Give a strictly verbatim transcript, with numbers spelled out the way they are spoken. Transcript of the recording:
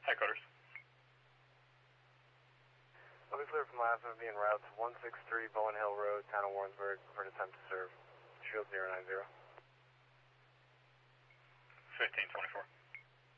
Headquarters. I'll be clear from last one being route one six three Bowen Hill Road, town of Warrensburg, for an attempt to serve. Shield zero nine zero. fifteen twenty-four.